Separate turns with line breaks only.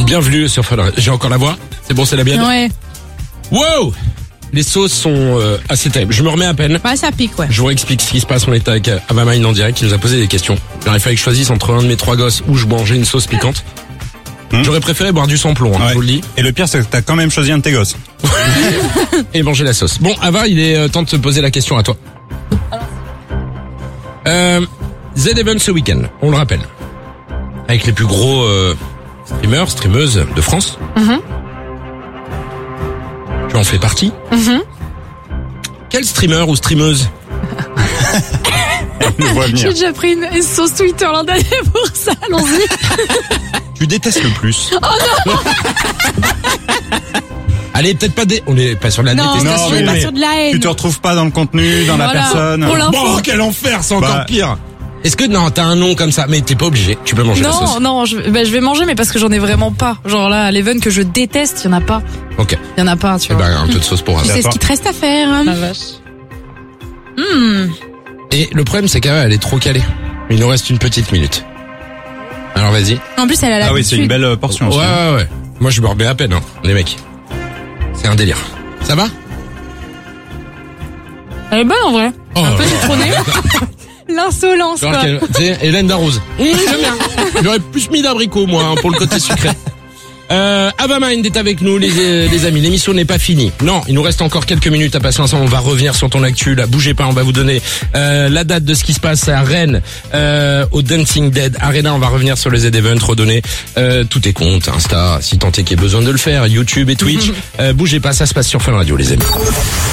Bienvenue sur Fun Radio. J'ai encore la voix. C'est bon, c'est la mienne.
Ouais.
Wow. Les sauces sont assez terribles. Je me remets à peine.
Ouais, ça pique, ouais.
Je vous explique ce qui se passe. On est avec Avamine en direct qui nous a posé des questions. Alors, il fallait que je choisisse entre un de mes 3 gosses où je mangeais une sauce piquante. J'aurais préféré boire du sans-plomb, hein, je vous le dis.
Et le pire, c'est que t'as quand même choisi un de tes gosses.
Et manger la sauce. Bon, Ava, il est temps de te poser la question à toi. Z-Event ce week-end, on le rappelle. Avec les plus gros streamers, streameuses de France. Tu en fais partie. Quel streamer ou streameuse?
On le voit venir.
J'ai déjà pris une sauce Twitter l'an dernier pour ça, allons-y.
Tu détestes le plus.
Allez, peut-être pas on est pas sur de la
Non,
détestation.
on est pas
mais
sur de la haine.
Tu te retrouves pas dans le contenu, dans la
Voilà.
personne.
Pour l'info.
Bon, quel enfer, c'est encore
Bah.
pire. Est-ce que non, t'as un nom comme ça, mais t'es pas obligé, tu peux manger la sauce.
Non, je vais manger, mais parce que j'en ai vraiment pas. Genre là, à l'Even que je déteste, il y en a pas.
Ok.
Il y en a pas, tu
Eh
vois.
ben, un peu de sauce pour
Tu
Ava.
sais ce qu'il te reste à faire. Hein.
Ah,
La vache.
Et le problème, c'est qu'Ava, elle est trop calée. Il nous reste une petite minute. Alors vas-y.
En plus, elle a
Ah oui, c'est une belle portion aussi.
Ouais. Moi, je me remets à peine, hein, les mecs. C'est un délire. Ça va?
Elle est bonne en vrai.
Oh,
Un peu citronnée. L'insolence,
genre
quoi.
qu'elle- tu sais, Hélène Darroze. J'aime bien. J'aurais plus mis d'abricot, moi, hein, pour le côté sucré. Avamind est avec nous, les amis. L'émission n'est pas finie. Non, il nous reste encore quelques minutes à passer ensemble. On va revenir sur ton actu. Là, bougez pas. On va vous donner la date de ce qui se passe à Rennes, au Dancing Dead Arena. On va revenir sur le Z-Event, redonner tous tes comptes, Insta, si tant est qu'il y ait besoin de le faire, YouTube et Twitch. Bougez pas, ça se passe sur Fun Radio, les amis.